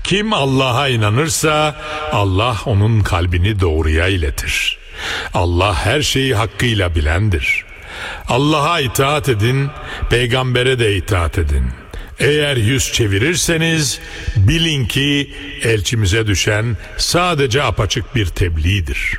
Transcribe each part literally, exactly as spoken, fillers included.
Kim Allah'a inanırsa Allah onun kalbini doğruya iletir. Allah her şeyi hakkıyla bilendir. Allah'a itaat edin, peygambere de itaat edin. Eğer yüz çevirirseniz bilin ki elçimize düşen sadece apaçık bir tebliğdir.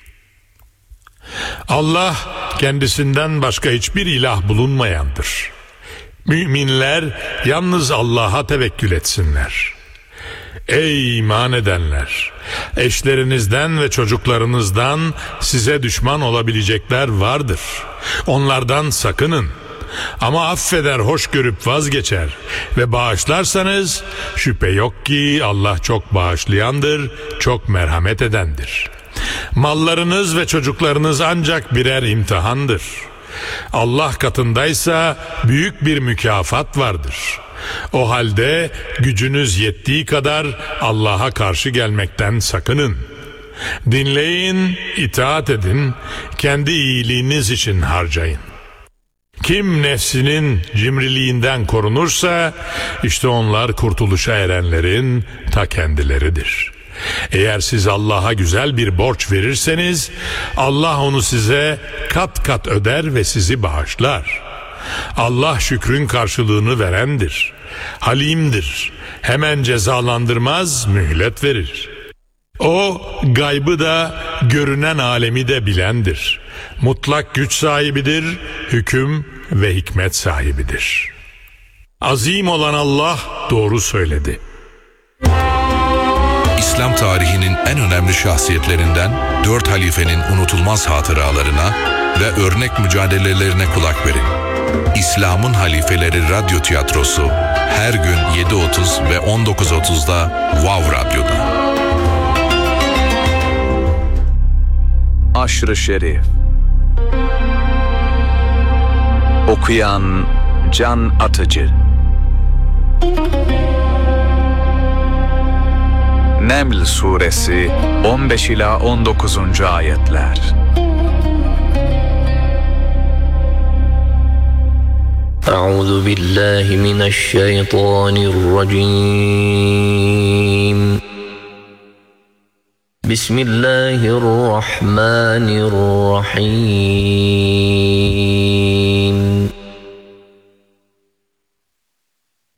Allah kendisinden başka hiçbir ilah bulunmayandır. Müminler yalnız Allah'a tevekkül etsinler. Ey iman edenler! Eşlerinizden ve çocuklarınızdan size düşman olabilecekler vardır. Onlardan sakının. Ama affeder, hoş görüp vazgeçer ve bağışlarsanız şüphe yok ki Allah çok bağışlayandır, çok merhamet edendir. Mallarınız ve çocuklarınız ancak birer imtihandır. Allah katındaysa büyük bir mükafat vardır. O halde gücünüz yettiği kadar Allah'a karşı gelmekten sakının. Dinleyin, itaat edin, kendi iyiliğiniz için harcayın. Kim nefsinin cimriliğinden korunursa işte onlar kurtuluşa erenlerin ta kendileridir. Eğer siz Allah'a güzel bir borç verirseniz Allah onu size kat kat öder ve sizi bağışlar. Allah şükrün karşılığını verendir. Halimdir. Hemen cezalandırmaz, mühlet verir. O gaybı da görünen alemi de bilendir. Mutlak güç sahibidir, hüküm ve hikmet sahibidir. Azim olan Allah doğru söyledi. İslam tarihinin en önemli şahsiyetlerinden dört halifenin unutulmaz hatıralarına ve örnek mücadelelerine kulak verin. İslam'ın Halifeleri Radyo Tiyatrosu her gün yedi otuz ve on dokuz otuzda Wow Radyo'da. Aşr-ı Şerif. Okuyan Can Atıcı. Neml Suresi on beş ila on dokuzuncu ayetler. Euzu billahi mineşşeytanirracim. Bismillahirrahmanirrahim.